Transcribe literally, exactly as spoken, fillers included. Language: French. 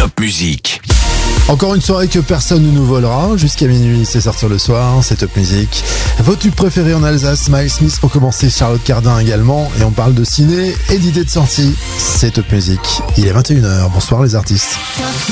Top Music. Encore une soirée que personne ne nous volera. Jusqu'à minuit, c'est sortir le soir, c'est Top Music. Vos tubes préférés en Alsace, Miles Smith pour commencer, Charlotte Cardin également. Et on parle de ciné et d'idées de sortie. C'est Top Music. Il est vingt et une heures. Bonsoir les artistes.